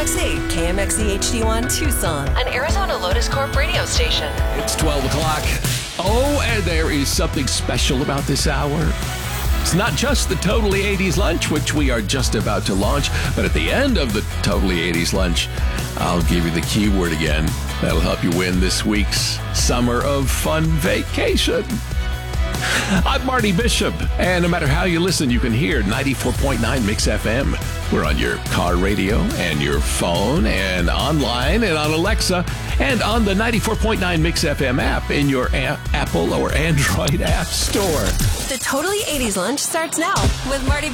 KMXE, KMXE HD1 Tucson, an Arizona Lotus Corp radio station. It's 12 o'clock. Oh, and there is something special about this hour. It's not just the Totally 80s Lunch, which we are just about to launch, but at the end of the Totally 80s Lunch, I'll give you the keyword again. That'll help you win this week's Summer of Fun Vacation. I'm Marty Bishop, and no matter how you listen, you can hear 94.9 Mix FM. We're on your car radio and your phone and online and on Alexa and on the 94.9 Mix FM app in your Apple or Android app store. The Totally 80s Lunch starts now with Marty